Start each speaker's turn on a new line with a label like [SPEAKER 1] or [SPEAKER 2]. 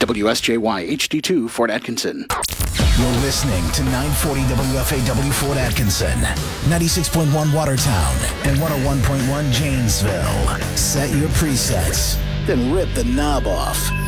[SPEAKER 1] WSJY HD2 Fort Atkinson.
[SPEAKER 2] You're listening to 940 WFAW Fort Atkinson, 96.1 Watertown, and 101.1 Janesville. Set your presets, then rip the knob off.